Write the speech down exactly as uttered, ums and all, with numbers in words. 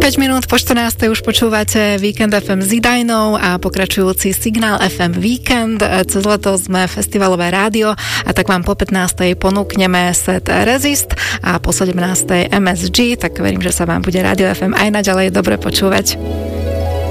päť minút po štrnástej už počúvate Víkend ef em s Idajnou a pokračujúci Signál ef em Víkend. Cez leto sme festivalové rádio a tak vám po pätnástej ponúkneme set Resist a po sedemnástej em es gé, tak verím, že sa vám bude Rádio ef em aj naďalej dobre počúvať.